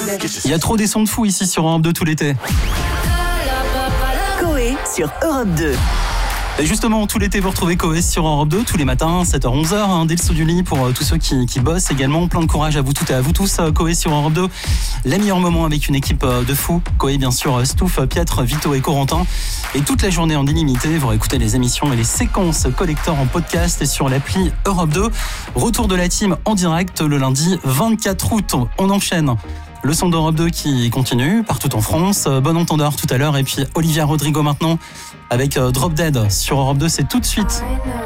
Il y a trop des sons de fou ici sur Europe 2 tout l'été. Coé sur Europe 2. Et justement, tout l'été, vous retrouvez Coé sur Europe 2 tous les matins, 7h-11h, dès le saut du lit pour tous ceux qui bossent également. Plein de courage à vous toutes et à vous tous. Coé sur Europe 2, les meilleurs moments avec une équipe de fous. Coé, bien sûr, Stouff, Pietre, Vito et Corentin. Et toute la journée en illimité, vous réécoutez les émissions et les séquences collector en podcast et sur l'appli Europe 2. Retour de la team en direct le lundi 24 août. On enchaîne. Le son d'Europe 2 qui continue partout en France. Bon entendeur tout à l'heure. Et puis Olivia Rodrigo maintenant avec Drop Dead sur Europe 2. C'est tout de suite.